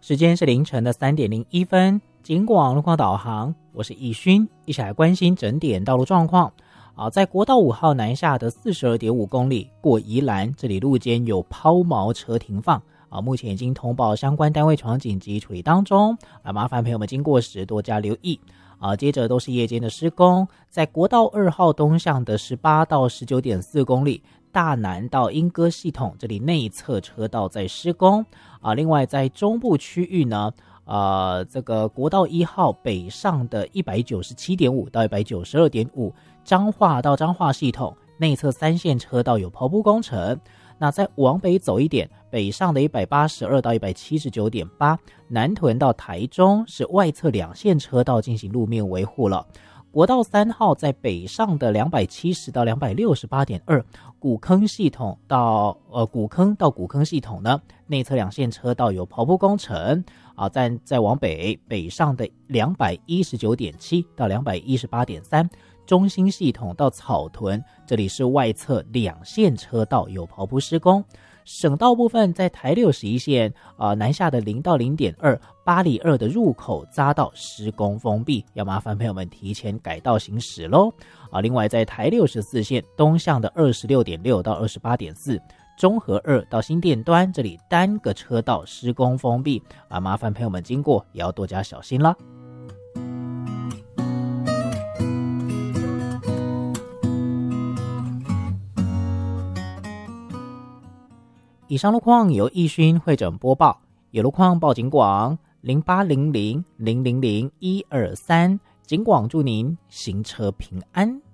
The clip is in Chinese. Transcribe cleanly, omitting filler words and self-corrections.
时间是凌晨的3:01，警广路况导航，我是易勋，一起来关心整点道路状况。在国道5号南下的42.5公里过宜兰，这里路肩有抛锚车停放，目前已经通报相关单位闯紧急处理当中，麻烦朋友们经过时多加留意。接着都是夜间的施工，在国道2号东向的18到19.4公里，大南到莺歌系统这里内侧车道在施工。另外在中部区域呢，这个国道1号北上的197.5到192.5，彰化到彰化系统内侧3线车道有刨铺工程。那再往北走一点，北上的182到179.8，南屯到台中是外侧2线车道进行路面维护了。国道3号在北上的270到268.2，古坑系统到古坑系统呢，内侧2线车道有刨铺工程。再往北上的219.7到218.3，中兴系统到草屯，这里是外侧2线车道有刨铺施工。省道部分在台61线南下的0到0.2，八里2的入口匝道施工封闭，要麻烦朋友们提前改道行驶咯。另外在台64线东向的26.6到28.4，中和2到新店端，这里单个车道施工封闭，麻烦朋友们经过也要多加小心啦。以上路况由易勋会诊播报，有路况报警广0800000123，警广祝您行车平安。